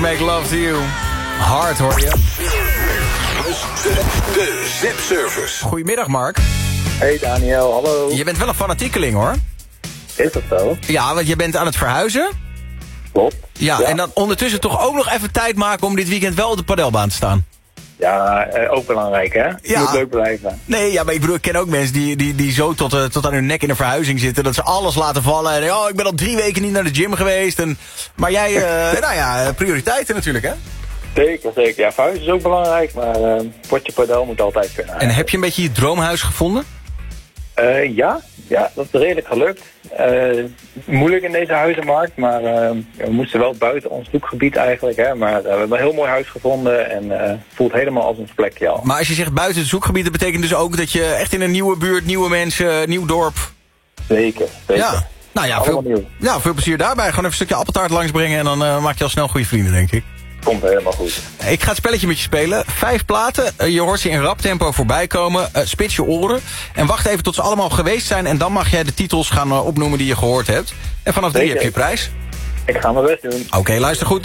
Make Love to You. Hard hoor je. De Zip-service. Goedemiddag Mark. Hey Daniel, hallo. Je bent wel een fanatiekeling hoor. Is dat zo? Ja, want je bent aan het verhuizen. Klopt. Ja, en dan ondertussen toch ook nog even tijd maken om dit weekend wel op de padelbaan te staan. Ja, ook belangrijk hè? Ja. Moet leuk blijven. Nee, ja, maar ik bedoel, ik ken ook mensen die zo tot aan hun nek in een verhuizing zitten, dat ze alles laten vallen. En ik ben al 3 weken niet naar de gym geweest. Maar jij, nou ja, prioriteiten natuurlijk hè? Zeker. Ja, verhuizen is ook belangrijk, maar potje padel moet altijd kunnen. En heb je een beetje je droomhuis gevonden? Ja, dat is redelijk gelukt. Moeilijk in deze huizenmarkt, maar we moesten wel buiten ons zoekgebied eigenlijk. Hè, maar we hebben een heel mooi huis gevonden en voelt helemaal als ons plekje al. Maar als je zegt buiten het zoekgebied, dat betekent dus ook dat je echt in een nieuwe buurt, nieuwe mensen, nieuw dorp... Zeker. Ja, nou ja, veel plezier daarbij. Gewoon even een stukje appeltaart langsbrengen en dan maak je al snel goede vrienden, denk ik. Komt helemaal goed. Ik ga het spelletje met je spelen. 5 platen, je hoort ze in rap tempo voorbij komen. Spits je oren en wacht even tot ze allemaal geweest zijn. En dan mag jij de titels gaan opnoemen die je gehoord hebt. En vanaf 3 heb je prijs. Ik ga mijn best doen. Oké, luister goed.